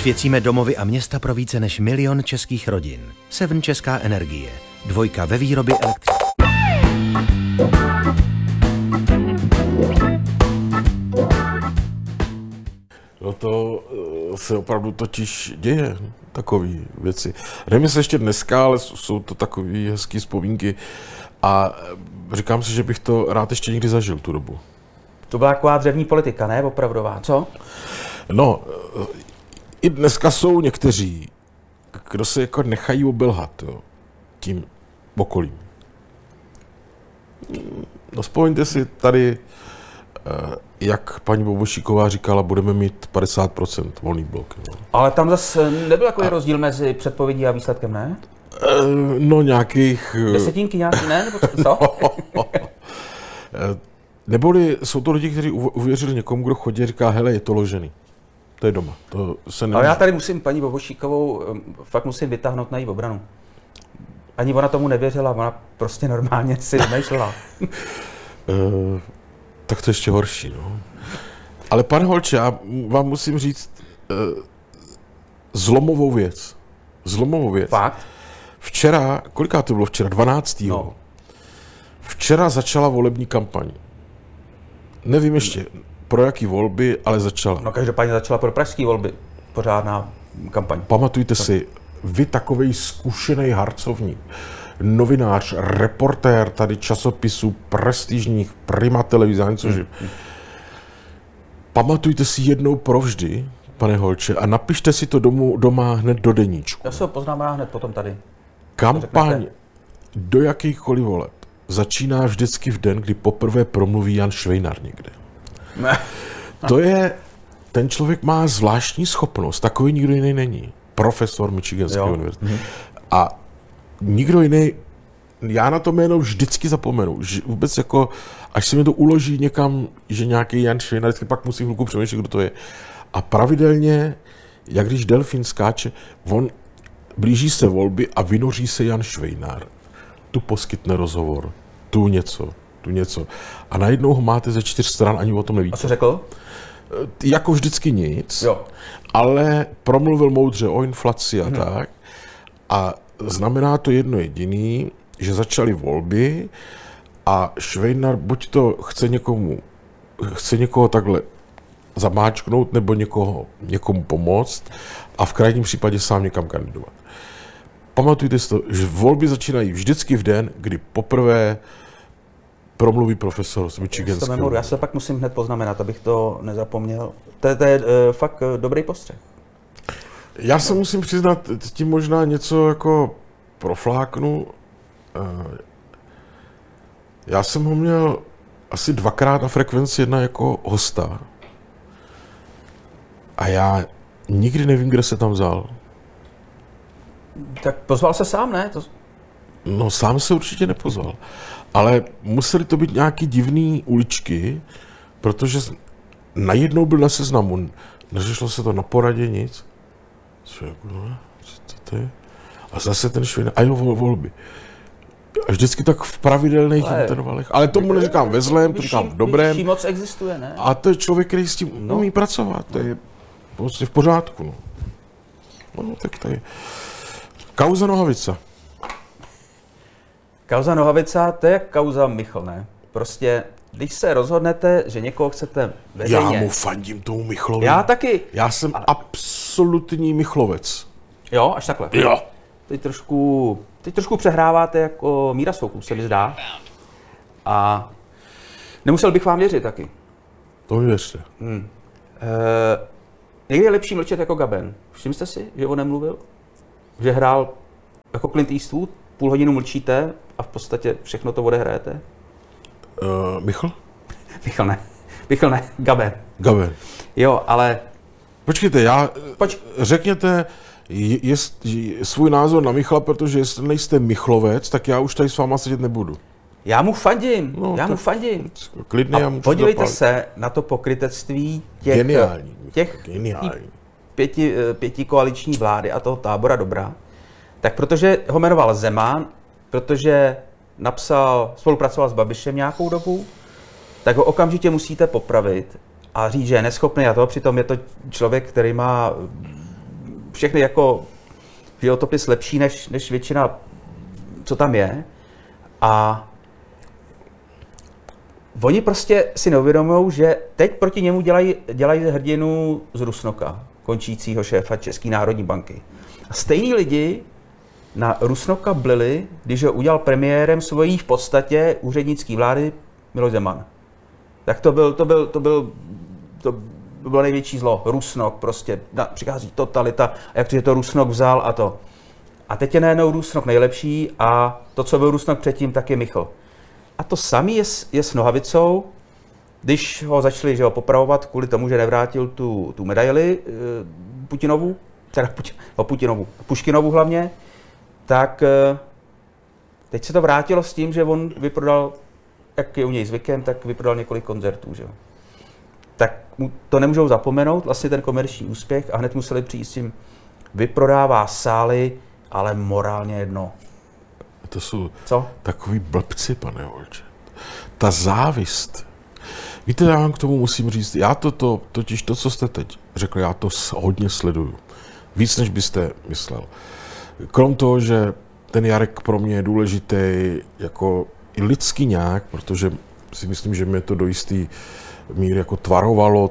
Osvěcíme domovy a města pro více než 1 000 000 českých rodin. Seven Česká energie. 2 ve výrobě elektřiny. No to se opravdu totiž děje, takové věci. Nevím, jestli ještě dneska, ale jsou to takové hezké vzpomínky a říkám si, že bych to rád ještě někdy zažil, tu dobu. To byla taková dřevní politika, ne? Opravdová, co? No, i dneska jsou někteří, kdo se jako nechají obelhat, jo, tím okolím. No vzpomeňte si tady, jak paní Bobošíková říkala, budeme mít 50% volný blok. No. Ale tam zase nebyl takový rozdíl mezi předpovědí a výsledkem, ne? No nějakých... Desetinky nějaký, ne? Nebo co? Neboli jsou to lidi, kteří uvěřili někomu, kdo chodí a říká, hele, je to ložený. To je doma. To se Ale já tady musím paní Bobošíkovou, fakt musím vytáhnout na její obranu. Ani ona tomu nevěřila, ona prostě normálně si vymýšlela. Tak to ještě horší, no. Ale pane Holče, já vám musím říct zlomovou věc. Zlomovou věc. Fakt? Včera, koliká to bylo včera? 12. No. Včera začala volební kampaň. Nevím ještě, pro jaký volby, ale začala. No každopádně začala pro pražské volby. Pořádná kampaň. Pamatujte si, vy takovej zkušený harcovník, novinář, reportér tady časopisů prestižních, Prima televize, cože. Pamatujte si jednou provždy, pane Holče, a napište si to doma hned do deníčku. Já se ho poznám hned potom tady. Kampaň do jakýchkoliv voleb začíná vždycky v den, kdy poprvé promluví Jan Švejnar někde. To je, ten člověk má zvláštní schopnost, takový nikdo jiný není. Profesor Michiganské univerzity. A nikdo jiný, já na to jméno vždycky zapomenu. Že vůbec jako, až se mi to uloží někam, že nějaký Jan Švejnar, vždycky pak musím chvilku přemýšlet, kdo to je. A pravidelně, jak když delfín skáče, blíží se volby a vynoří se Jan Švejnar. Tu poskytne rozhovor, tu něco. A najednou ho máte ze 4 stran, ani o tom nevíte. A co řekl? Jako vždycky nic, jo. Ale promluvil moudře o inflaci a tak. A znamená to jedno jediný, že začaly volby a Švejnar buď to chce někoho takhle zamáčknout, nebo někomu pomoct a v krajním případě sám někam kandidovat. Pamatujte si to, že volby začínají vždycky v den, kdy poprvé promluví profesor z Michiganského. Já se pak musím hned poznamenat, abych to nezapomněl. To je fakt dobrý postřeh. Já se musím přiznat, tím možná něco jako profláknu. Já jsem ho měl asi 2krát na Frekvenci 1 jako hosta. A já nikdy nevím, kde se tam vzal. Tak pozval se sám, ne? No sám se určitě nepozval. Ale museli to být nějaký divný uličky, protože najednou byl na seznamu. Neřešlo se to na poradě nic. Co to je? A zase ten Švejnar. A jo, volby. A vždycky tak v pravidelných intervalech. Ale tomu neříkám ve zlém, to říkám v dobrém. Vyšší moc existuje, ne? A to je člověk, který s tím umí pracovat. To je prostě v pořádku. No, tak to je. Kauza Nohavica. Kauza Nohavica, to je jak kauza Michl, ne? Prostě, když se rozhodnete, že někoho chcete veřejně... Já mu fandím tomu Michlovi. Já taky. Já jsem absolutní Michlovec. Jo, až takhle. Jo. Teď trošku přehráváte jako Míra Soků, se mi zdá. A nemusel bych vám věřit taky. To mi věřte. Někdy je lepší mlčet jako Gaben. Všimli jste si, že on nemluvil? Že hrál jako Clint Eastwood, půl hodinu mlčíte a v podstatě všechno to odehrajete? Michl? Michl ne, Gaben. Jo, ale... Počkejte, řekněte svůj názor na Michla, protože jestli nejste Michlovec, tak já už tady s váma sedět nebudu. Já mu fandím, Klidně, já mu podívejte se na to pokrytectví těch pěti koaliční vlády a toho tábora dobra. Tak protože ho jmenoval Zeman, protože spolupracoval s Babišem nějakou dobu, tak ho okamžitě musíte popravit a říct, že je neschopný a to přitom je to člověk, který má všechny jako životopis lepší než většina, co tam je. A oni prostě si neuvědomují, že teď proti němu dělají hrdinu z Rusnoka, končícího šéfa České národní banky. A stejní lidi na Rusnoka blili, když ho udělal premiérem svojí v podstatě úřednické vlády Miloš Zeman. Tak to bylo největší zlo. Rusnok prostě, přichází totalita, a jak to Rusnok vzal a to. A teď je najednou Rusnok nejlepší a to, co byl Rusnok předtím, tak je Michl. A to samý je s Nohavicou, když ho začali popravovat kvůli tomu, že nevrátil tu medaili Putinovu, teda Puškinovu hlavně, tak teď se to vrátilo s tím, že on vyprodal, jak je u něj zvykem, tak vyprodal několik koncertů. Že? Tak to nemůžou zapomenout, vlastně ten komerční úspěch, a hned museli přijít s tím, vyprodává sály, ale morálně jedno. To jsou takový blbci, pane Holče. Ta závist. Víte, já vám k tomu musím říct, já totiž to, co jste teď řekl, já to hodně sleduju. Víc, než byste myslel. Krom toho, že ten Jarek pro mě je důležitý jako i lidský nějak, protože si myslím, že mě to do jistý míry jako tvarovalo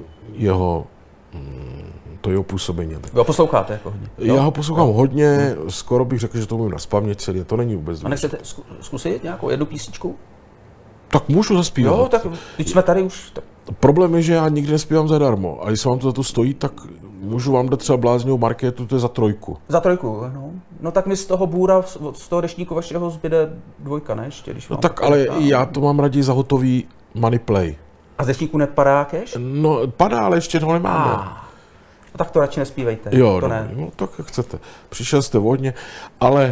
to jeho působení. Vy ho posloucháte jako hodně? Já ho poslouchám hodně, skoro bych řekl, že to mluvím nazpaměť celý, to není vůbec důležité. A nechcete zkusit nějakou jednu písničku? Tak můžu zaspívat. Jo, tak když jsme tady už... Tak... Problém je, že já nikdy nespívám zadarmo. A když se vám to za to stojí, tak můžu vám dát třeba bláznivou marketu, to je za 3. Za 3, no. No tak mi z toho bůra, z toho deštníku vašeho zbyde 2, ne? Ještě, když no tak ale já to mám raději za hotový money play. A z deštníku nepadá cash? No padá, ale ještě ho nemáme. No tak to radši nespívejte. Jo, to ne. No tak jak chcete. Přišel jste vodně, ale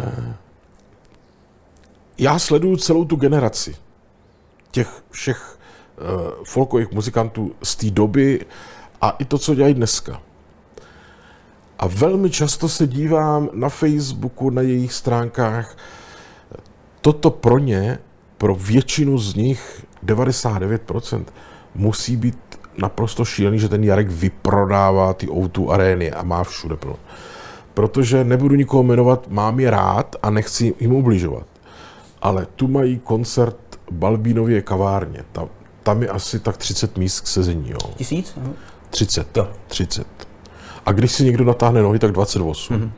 já sleduju celou tu generaci těch všech folkových muzikantů z té doby a i to, co dělají dneska. A velmi často se dívám na Facebooku, na jejich stránkách. Toto pro většinu z nich, 99%, musí být naprosto šílený, že ten Jarek vyprodává ty O2 arény a má všude plno. Protože nebudu nikoho jmenovat, mám je rád a nechci jim ubližovat. Ale tu mají koncert Balbínově kavárně. Tam je asi tak 30 míst k sezení. Jo. 1000? 30. Jo. 30. A když si někdo natáhne nohy, tak 28.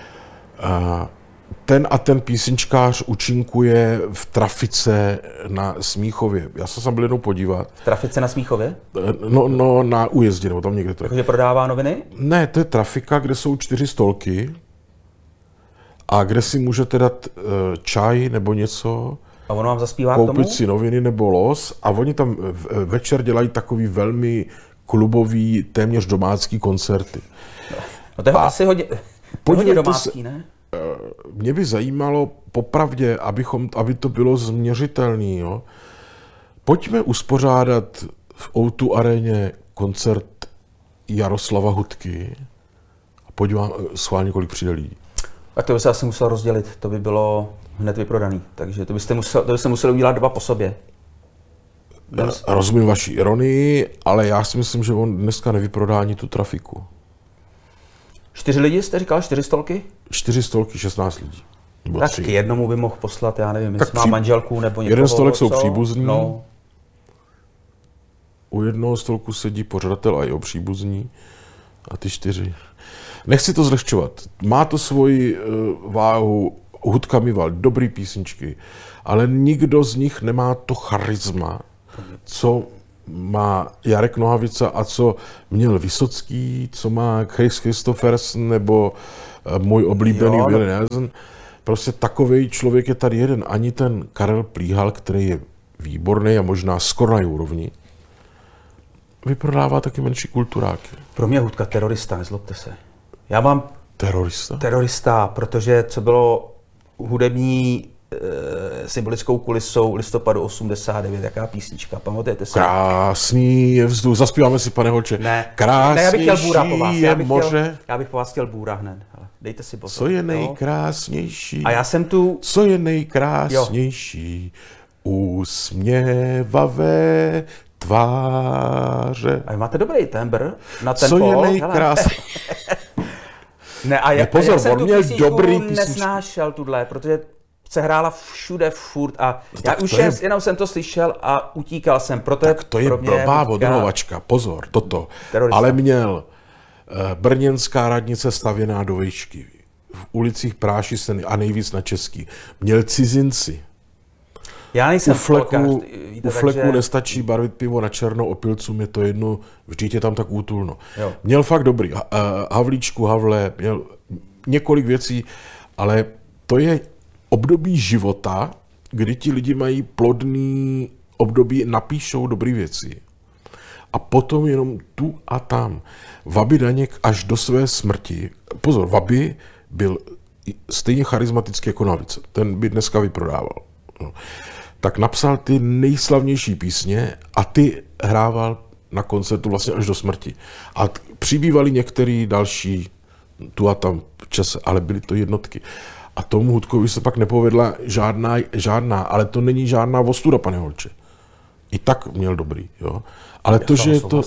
Ten písničkář účinkuje v Trafice na Smíchově. Já jsem byl jednou podívat. V Trafice na Smíchově? No na Újezdě, nebo tam někde to je. Takže prodává noviny? Ne, to je Trafika, kde jsou 4 stolky a kde si můžete dát čaj nebo něco. A ono vám zaspívá koupit tomu? Si noviny nebo los a oni tam večer dělají takový velmi klubový, téměř domácký koncerty. No to je asi hodně domácký, ne? Mě by zajímalo popravdě, aby to bylo změřitelný. Jo? Pojďme uspořádat v O2 aréně koncert Jaroslava Hudky a podívám schválně, kolik přijde lidí. Tak to by se asi musel rozdělit, to by bylo hned vyprodaný, takže to byste museli udělat 2 po sobě. Rozumím vaší ironii, ale já si myslím, že on dneska nevyprodá ani tu Trafiku. 4 lidi jste říkal, 4 stolky? 4 stolky, 16 lidí. Tak k jednomu by mohl poslat, já nevím, jestli má manželku nebo někoho. Jeden stolek jsou příbuzní. No. U jednoho stolku sedí pořadatel a jeho příbuzní a ty 4. Nechci to zlehčovat. Má to svoji váhu, Hudka mýval dobrý písničky, ale nikdo z nich nemá to charisma, co má Jarek Nohavica a co měl Vysocký, co má Chris Christopherson nebo můj oblíbený Willie Nelson. Prostě takovej člověk je tady jeden. Ani ten Karel Plíhal, který je výborný a možná skoro na úrovni, vyprodává taky menší kulturáky. Pro mě Hudka terorista, nezlobte se. Já mám terorista, protože co bylo hudební symbolickou kulisou listopadu 89, jaká písnička, pamatujete si? Krásný je vzduch, zaspíváme si, pane Holče. Ne, krásnější já bych chtěl bůra po vás. je moře. Já bych po vás chtěl bůra hned, ale dejte si pozor. Co je nejkrásnější? A já jsem tu... Co je nejkrásnější? Úsměvavé tváře. A vy máte dobrý tembr na ten Co je nejkrásnější? Ne, a já pozor, jsem on tu měl písničku dobrý písničky. nesnášel tuhle, protože se hrála všude furt a já tak už to je- jenom jsem to slyšel a utíkal jsem, proto Tak to je pro mě blbá hudba odrovačka, pozor, toto. terorista. Ale měl brněnská radnice stavěná do výšky, v ulicích Práši a nejvíc na český. Měl cizinci. Já nejsem U fleku, folkař, víte, takže- nestačí barvit pivo na černo, opilcům je to jedno, vždyť je tam tak útulno. Jo. Měl fakt dobrý. Havlíčku, Havle, měl několik věcí, ale to je období života, kdy ti lidi mají plodný období, napíšou dobré věci. A potom jenom tu a tam. Vaby Daněk až do své smrti. Pozor, Vaby byl stejně charismatický jako Navice. Ten by dneska vyprodával. No. Tak napsal ty nejslavnější písně a ty hrával na koncertu vlastně až do smrti. A přibývali některý další tu a tam v čase, ale byly to jednotky. A tomu Hudkovi se pak nepovedla žádná, ale to není žádná ostuda, pane Holče. I tak měl dobrý, jo. Ale to, že je to...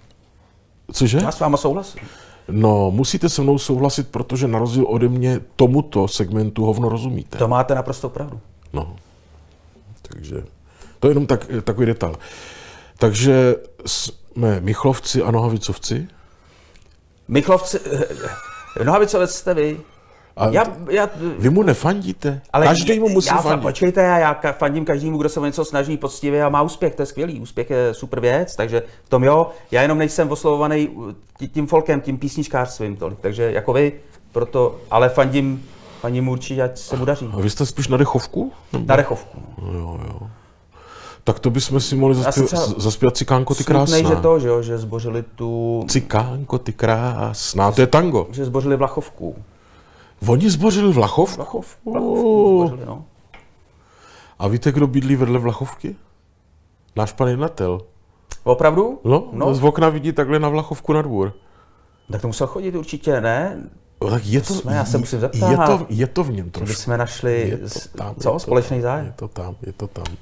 Cože? Já s váma souhlasím. No, musíte se mnou souhlasit, protože na rozdíl ode mě tomuto segmentu hovno rozumíte. To máte naprosto pravdu. No. Takže to je jenom takový detail. Takže jsme Michlovci a Nohavicovci. Michlovci, Nohavicovec jste vy. A vy mu nefandíte? Každému musí fandit. Počkejte, já fandím každému, kdo se o něco snaží poctivě a má úspěch, to je skvělý. Úspěch je super věc, takže v tom jo. Já jenom nejsem oslovovaný tím folkem, tím písničkářstvím tolik, takže jako vy, proto, ale fandím určitě, ať se mu daří. A vy jste spíš na dechovku? Na dechovku. Jo. Tak to bychom si mohli zaspívat Cikánko, ty krásná. Smutnej, že zbořili tu... Cikánko, ty krásná, to je tango. Že zbořili Vlachovku. Oni zbořili Vlachovku? Vlachovku zbořili, no. A víte, kdo bydlí vedle Vlachovky? Náš pan jednatel. Opravdu? No, z okna vidí takhle na Vlachovku na dvůr. Tak to musel chodit určitě, ne? No, tak je to, já se musím zeptat. Je to v něm trošku. My jsme našli společný zájem. Je to tam.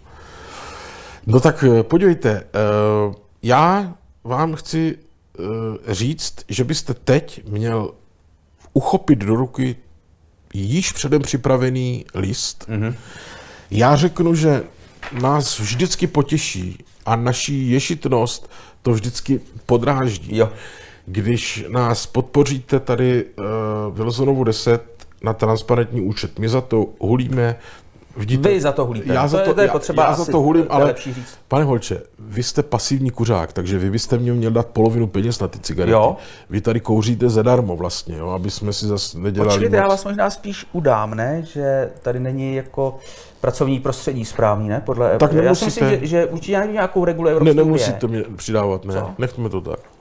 No tak podívejte, já vám chci říct, že byste teď měl uchopit do ruky již předem připravený list. Mm-hmm. Já řeknu, že nás vždycky potěší a naší ješitnost to vždycky podráždí. Jo. Když nás podpoříte tady Wilsonovu 10 na transparentní účet. My za to hulíme. Vidíte, vy za to hulíte. Já za to hulím, ale pane Holče, vy jste pasivní kuřák, takže vy byste mě měl dát polovinu peněz na ty cigarety. Jo. Vy tady kouříte zadarmo vlastně, jo, aby jsme si zase nedělali Počkejte, moc. Já vás možná spíš udám, ne? Že tady není jako pracovní prostředí správný, ne? Tak já si myslím, že určitě není nějakou regulu Evropské unie. Nemusíte mě přidávat, ne. Co? Nechme to tak.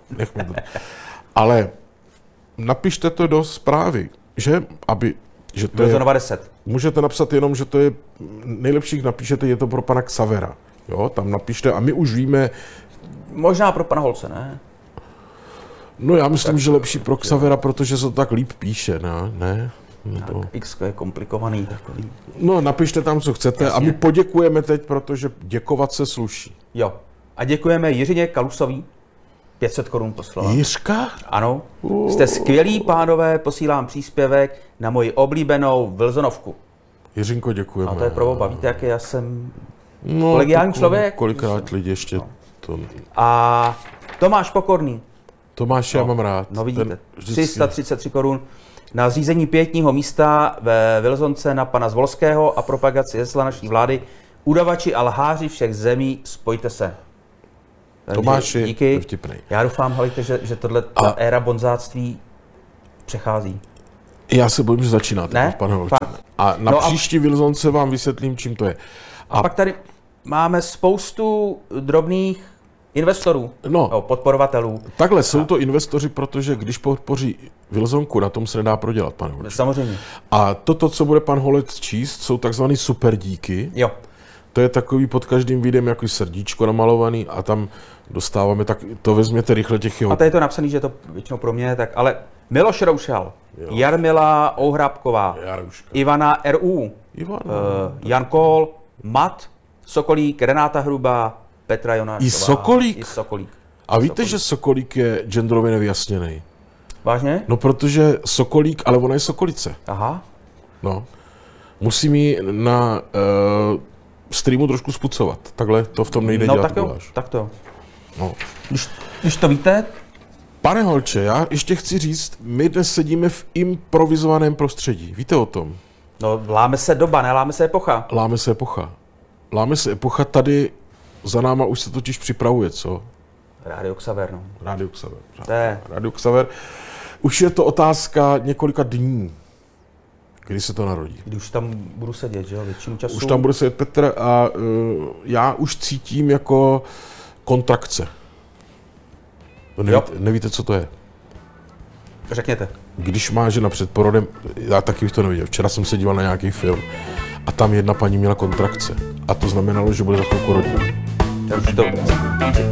Ale napište to do zprávy, že to je 10. Můžete napsat jenom, že to je nejlepší, napíšete, je to pro pana Xavera. Jo, tam napište a my už víme... Možná pro pana Holce, ne? No já myslím, tak, že lepší pro Xavera, protože se to tak líp píše, ne? Tak X je komplikovaný takový. No napište tam, co chcete. Jasně. A my poděkujeme teď, protože děkovat se sluší. Jo. A děkujeme Jiřině Kalusový. 500 korun poslala. Jiřka? Ano. Jste skvělí, pánové, posílám příspěvek na moji oblíbenou Wilsonovku. Jiřinko, děkujeme. A to je pro oba. Víte, jaký já jsem kolegiální člověk? Kolikrát lidi ještě to... A Tomáš Pokorný. Tomáš, já mám rád. No vidíte, 333 korun na zřízení pietního místa ve Wilsonce na pana Zvolského a propagaci hesla naší vlády. Udavači a lháři všech zemí, spojte se. Tomáši, díky. Vtipnej. Já doufám, Halite, že tohle ta éra bonzáctví přechází. Já se bojím, že začínáte, pane Holče. A na příští Wilsonce vám vysvětlím, čím to je. A pak tady máme spoustu drobných investorů, podporovatelů. Takhle jsou to investoři, protože když podpoří Wilsonku, na tom se nedá prodělat, pane Holče. Samozřejmě. A toto, co bude pan Holec číst, jsou takzvaný superdíky. Jo. To je takový pod každým videem jako srdíčko namalovaný a tam dostáváme, tak to vezměte rychle těch jeho. A tady je to napsaný, že je to většinou pro mě, tak ale Miloš Roušal, Jarmila Ouhrabková, Ivana R.U., Jan Kohl, Mat, Sokolík, Renáta Hrubá, Petra Jonášová. I Sokolík? I Sokolík. A víte, že Sokolík je genderově nevyjasněný? Vážně? No, protože sokolík, ale ona je sokolice. Aha. No. Musím ji na streamu trošku spucovat. Takhle to v tom nejde dělat guláš. Tak to. No. Když to víte, Pane Holče, já ještě chci říct, my dnes sedíme v improvizovaném prostředí. Víte o tom? no láme se doba, ne láme se epocha. Láme se epocha. Láme se epocha tady, za náma už se totiž připravuje, co? Rádio Xaver, no. Rádio Xaver. To je. Rádio Xaver. Už je to otázka několika dní, kdy se to narodí. Když tam budu sedět, že jo, většinu času. Už tam bude sedět Petr a já už cítím jako kontrakce. Nevíte, co to je? Řekněte. Když má žena před porodem, já taky bych to neviděl. Včera jsem se díval na nějaký film a tam jedna paní měla kontrakce. A to znamenalo, že bude za chvilku rodit. Já už to